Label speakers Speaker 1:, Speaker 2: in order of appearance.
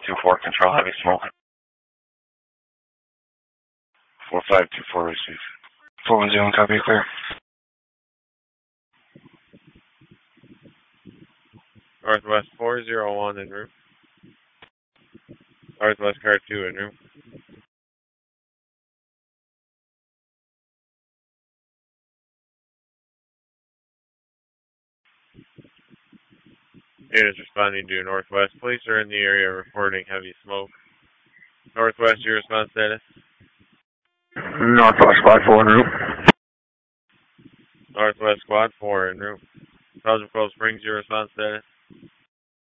Speaker 1: 4524, control heavy smoke. 4524, receive. 410, copy, clear.
Speaker 2: Northwest 401 en route. Northwest car 2 en route. Units responding to Northwest. Police are in the area reporting heavy smoke. Northwest, your response status?
Speaker 1: Northwest Squad 4 en route.
Speaker 2: Northwest Squad 4 en route. Belgium Cold Springs, your response status?